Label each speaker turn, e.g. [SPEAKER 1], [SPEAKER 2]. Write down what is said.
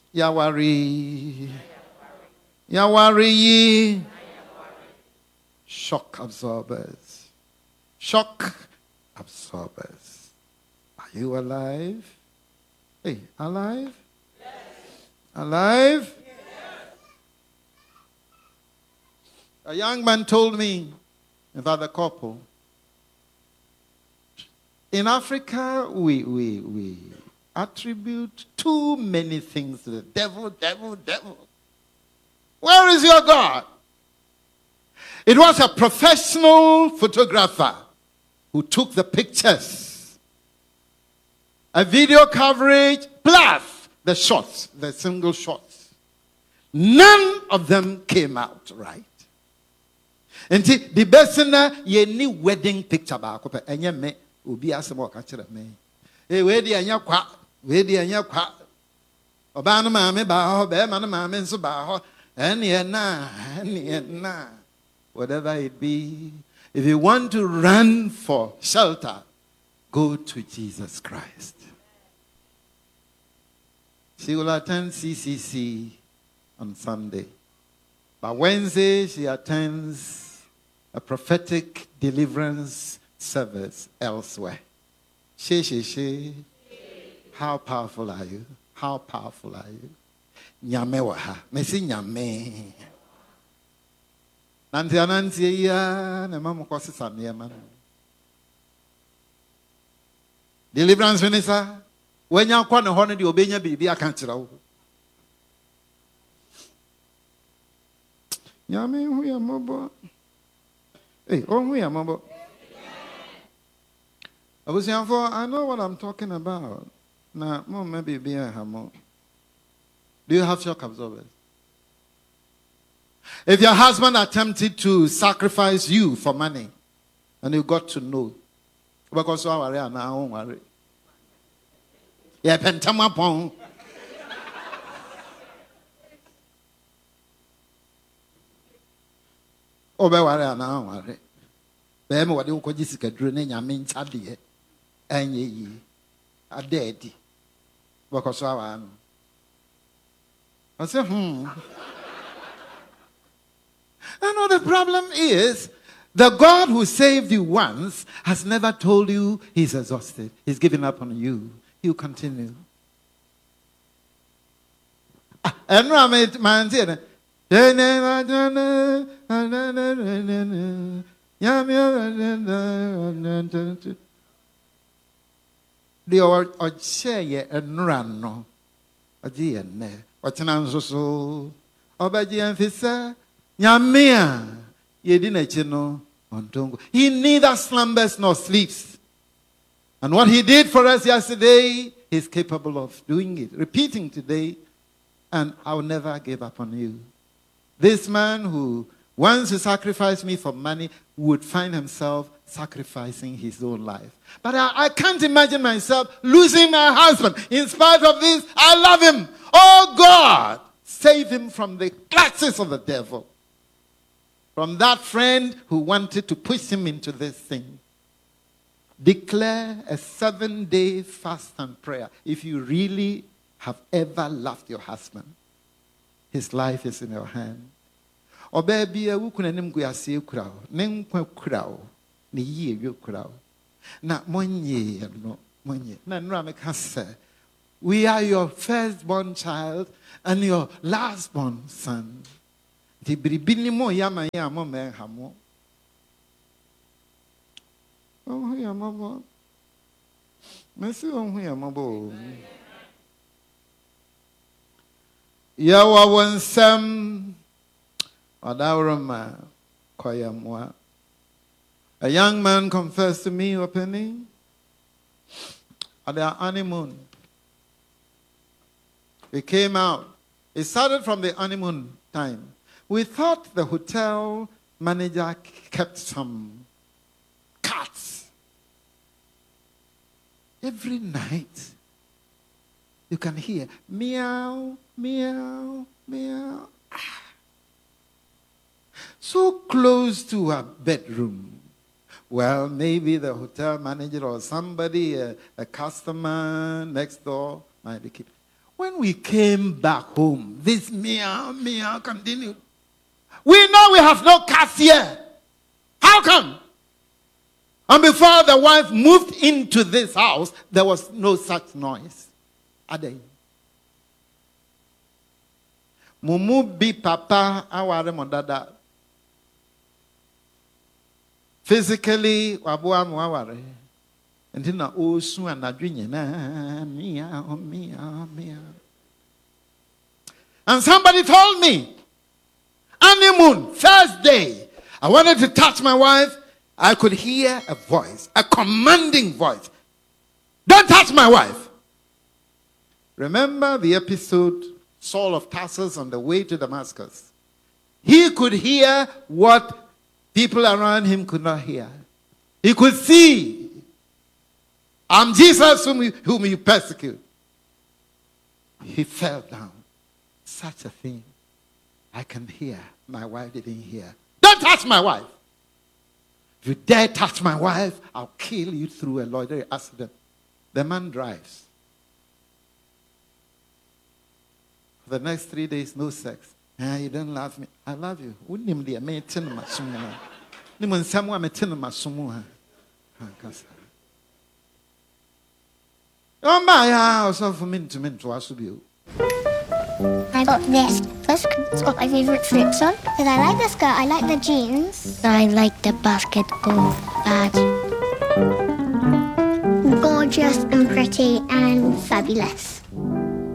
[SPEAKER 1] Yawari. Yawari. Shock absorbers. Shock absorbers. Are you alive? Hey, alive? Yes. Alive? Yes. A young man told me about the couple. In Africa, we attribute too many things to the devil, devil. Where is your God? It was a professional photographer who took the pictures. A video coverage plus the shots, the single shots. None of them came out right. And the best ye wedding picture back and ye me ubi asemo catcher me. Eh, where the anya kwa, where the anya kwa. Obana mame baho, bear man mame so baho, and ye na. Whatever it be, if you want to run for shelter, go to Jesus Christ. She will attend CCC on Sunday. But Wednesday, she attends a prophetic deliverance service elsewhere. She. How powerful are you? How powerful are you? Nyame waha. Mesi nyame. Nanti ya na mamu kwasi samiya man. Deliverance minister, when you kwa na hono di obenya bibi akantira wo. Nyame hu ya mobo. Hey, hu ya mobo. Abusianfo, I know what I'm talking about. Na mo maybe be a hamo. Do you have shock absorbers? If your husband attempted to sacrifice you for money, and you got to know, because you are now, don't worry. Yeah, pentama pong. Oh, be worry now, worry. Be me wadi uko jisika dure ne nyame nchade enye yi adedi. Because you are now. I say, I know the problem is the God who saved you once has never told you he's exhausted. He's given up on you. He'll continue. And man said, the oche and run. Nyamea yedina chino ontongo. He neither slumbers nor sleeps. And what he did for us yesterday, he's capable of doing it, repeating today, and I'll never give up on you. This man who wants to sacrifice me for money would find himself sacrificing his own life. But I can't imagine myself losing my husband. In spite of this, I love him. Oh God, save him from the clutches of the devil. From that friend who wanted to push him into this thing. Declare a 7-day fast and prayer. If you really have ever loved your husband, his life is in your hand. Obebi wukuna nimguyasi kurao, nemkwe kurao, ni ye yo kurao. Na monye no monye. Na nramekase. We are your firstborn child and your lastborn son. Tibiribini mo yama yamo me hamo. Oh yamabo. Mesi oh yamabo. Yawa wansam adawrama koyamwa. A young man confessed to me openly at their honeymoon. We came out. It started from the honeymoon time. We thought the hotel manager kept some cats. Every night, you can hear meow, meow, meow. So close to our bedroom. Well, maybe the hotel manager or somebody, a customer next door might be keeping. When we came back home, this meow continued. We know we have no cats here. How come? And before the wife moved into this house, there was no such noise. Ade. Mumu bi papa aware modada. Physically, wabua muaware. And then osu anadwinye na meow. And somebody told me, honeymoon, first day, I wanted to touch my wife. I could hear a voice, a commanding voice. Don't touch my wife. Remember the episode, Saul of Tarsus on the way to Damascus? He could hear what people around him could not hear. He could see, I'm Jesus whom you persecute. He fell down. Such a thing I can hear. My wife didn't hear. Don't touch my wife. If you dare touch my wife, I'll kill you through a loitering accident. The man drives. For the next 3 days, no sex. You don't love me. I love you.
[SPEAKER 2] I got this first because it's got my favourite flips on. Because I like the skirt, I like the jeans. I like the basketball bag. Gorgeous and pretty and fabulous.